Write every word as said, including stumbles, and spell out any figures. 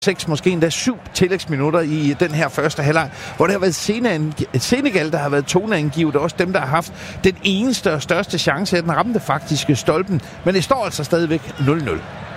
seks, måske endda syv tillægsminutter i den her første halvleg, hvor det har været Senegal, der har været toneangivet, og også dem, der har haft den eneste og største chance, at den ramte faktisk stolpen. Men det står altså stadigvæk nul nul.